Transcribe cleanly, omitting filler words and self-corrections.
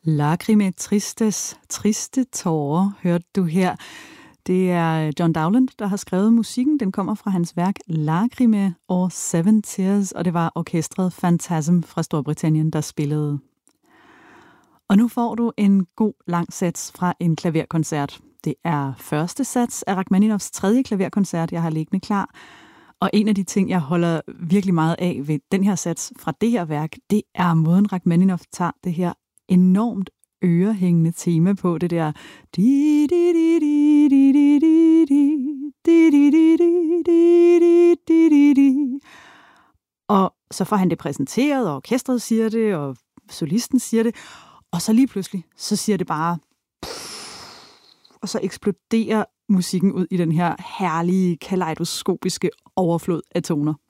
Lacrime tristes, triste tårer, hørte du her. Det er John Dowland, der har skrevet musikken. Den kommer fra hans værk Lacrime or Seven Tears, og det var orkestret Phantasm fra Storbritannien, der spillede. Og nu får du en god lang sats fra en klaverkoncert. Det er første sats af Rachmaninovs tredje klaverkoncert, jeg har liggende klar. Og en af de ting, jeg holder virkelig meget af ved den her sats fra det her værk, det er måden Rachmaninov tager det her enormt ørehængende tema på, det der og så får han det præsenteret, og orkestret siger det, og solisten siger det, og så lige pludselig, så siger det bare, og så eksploderer musikken ud i den her herlige, kaleidoskopiske overflod af toner.